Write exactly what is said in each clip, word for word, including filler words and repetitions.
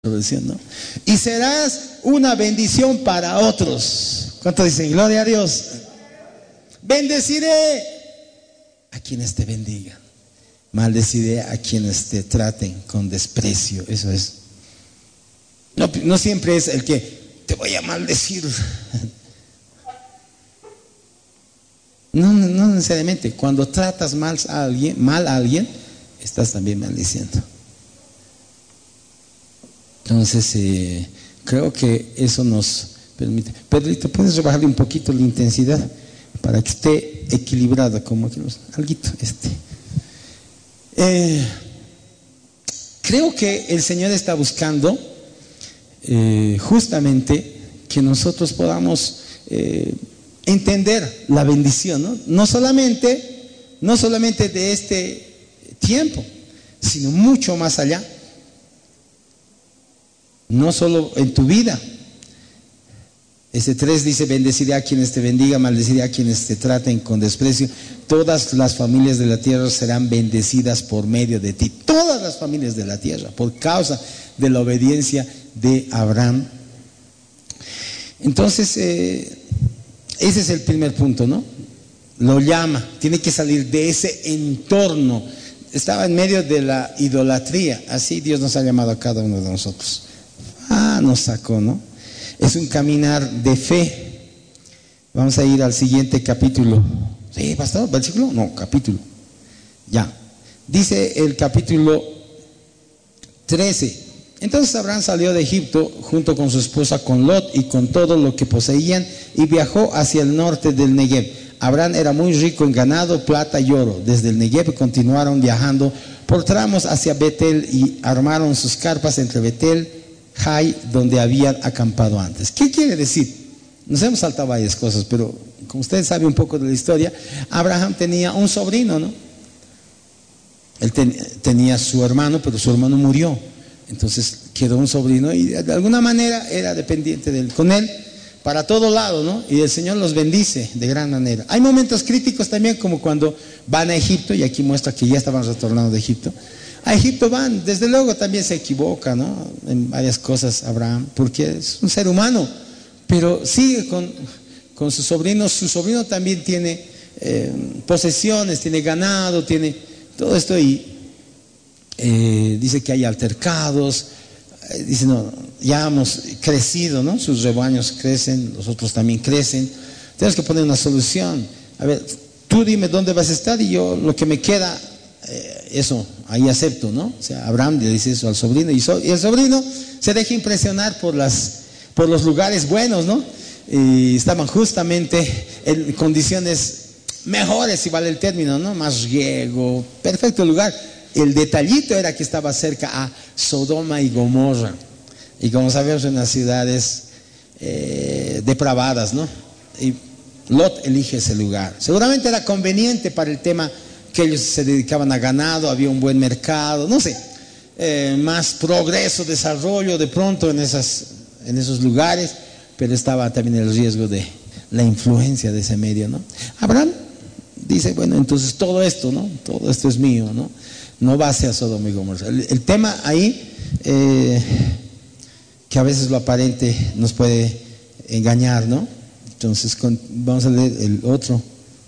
¿no? Y serás una bendición para otros. ¿Cuánto dicen? Gloria a Dios. Bendeciré a quienes te bendigan, maldeciré a quienes te traten con desprecio. Eso es. No, no siempre es el que te voy a maldecir. No, no necesariamente. Cuando tratas mal a alguien, mal a alguien, estás también maldiciendo. Entonces, eh, creo que eso nos permite. Pedrito, ¿puedes rebajarle un poquito la intensidad para que esté equilibrada? Como que nos, alguito, este. Eh, creo que el Señor está buscando eh, justamente que nosotros podamos eh, entender la bendición, ¿no? No solamente, no solamente de este tiempo, sino mucho más allá. No solo en tu vida. Ese tres dice: bendeciré a quienes te bendiga, maldeciré a quienes te traten con desprecio. Todas las familias de la tierra serán bendecidas por medio de ti. Todas las familias de la tierra, por causa de la obediencia de Abraham. Entonces, eh, ese es el primer punto, ¿no? Lo llama, tiene que salir de ese entorno. Estaba en medio de la idolatría. Así Dios nos ha llamado a cada uno de nosotros. Ah, nos sacó, ¿no? Es un caminar de fe. Vamos a ir al siguiente capítulo. Sí, pastor, versículo, no, capítulo. Ya. Dice el capítulo trece. Entonces Abraham salió de Egipto junto con su esposa, con Lot y con todo lo que poseían, y viajó hacia el norte del Negev. Abraham era muy rico en ganado, plata y oro. Desde el Negev continuaron viajando por tramos hacia Betel y armaron sus carpas entre Betel y Jai, donde habían acampado antes. ¿Qué quiere decir? Nos hemos saltado varias cosas, pero como usted sabe un poco de la historia, Abraham tenía un sobrino, ¿no? Él ten, tenía su hermano, pero su hermano murió. Entonces quedó un sobrino y de alguna manera era dependiente de él, con él para todo lado, ¿no? Y el Señor los bendice de gran manera. Hay momentos críticos también, como cuando van a Egipto, y aquí muestra que ya estaban retornando de Egipto. A Egipto van, desde luego también se equivoca, ¿no? En varias cosas Abraham, porque es un ser humano, pero sigue con, con su sobrino. Su sobrino también tiene eh, posesiones, tiene ganado, tiene todo esto, y eh, dice que hay altercados, eh, dice, no, ya hemos crecido, ¿no? Sus rebaños crecen, los otros también crecen, tenemos que poner una solución. A ver, tú dime dónde vas a estar y yo lo que me queda, eh, eso, ahí acepto, ¿no? O sea, Abraham le dice eso al sobrino, y, so, y el sobrino se deja impresionar por las, por los lugares buenos, ¿no? Y estaban justamente en condiciones mejores, si vale el término, ¿no? Más riego, perfecto lugar. El detallito era que estaba cerca a Sodoma y Gomorra, y como sabemos, en las ciudades eh, depravadas, ¿no? Y Lot elige ese lugar. Seguramente era conveniente para el tema que ellos se dedicaban a ganado, había un buen mercado, no sé, eh, más progreso, desarrollo de pronto en, esas, en esos lugares, pero estaba también el riesgo de la influencia de ese medio, ¿no? Abraham dice, bueno, entonces todo esto, ¿no? Todo esto es mío, ¿no? No va hacia Sodoma y Gomorra. El, el tema ahí, eh, que a veces lo aparente nos puede engañar, ¿no? Entonces con, vamos a leer el otro.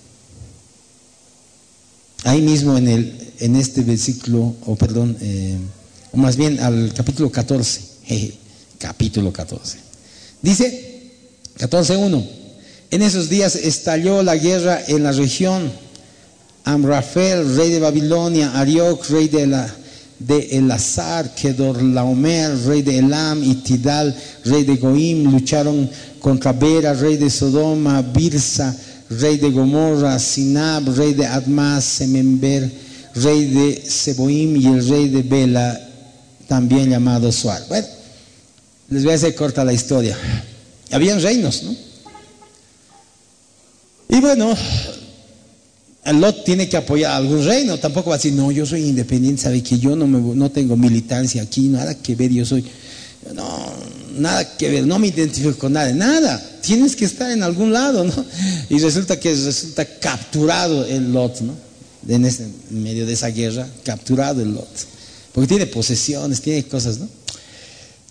Ahí mismo en, el, en este versículo, o perdón, eh, o más bien al capítulo catorce, jeje, capítulo catorce. Dice, catorce uno, en esos días estalló la guerra en la región. Amrafel, rey de Babilonia, Arioc, rey de, la, de Elazar, Kedorlaomer, rey de Elam, y Tidal, rey de Goim, lucharon contra Bera, rey de Sodoma, Birsa, rey de Gomorra, Sinab, rey de Admá, Semember, rey de Seboim, y el rey de Bela, también llamado Suar. Bueno, les voy a hacer corta la historia. Habían reinos, ¿no? Y bueno, Lot tiene que apoyar a algún reino. Tampoco va a decir, no, yo soy independiente, sabe que yo no, me, no tengo militancia aquí, nada que ver, yo soy, no, nada que ver, no me identifico con nada, nada. Tienes que estar en algún lado, ¿no? Y resulta que resulta capturado el Lot, ¿no? En, ese, en medio de esa guerra, capturado el Lot, porque tiene posesiones, tiene cosas, ¿no?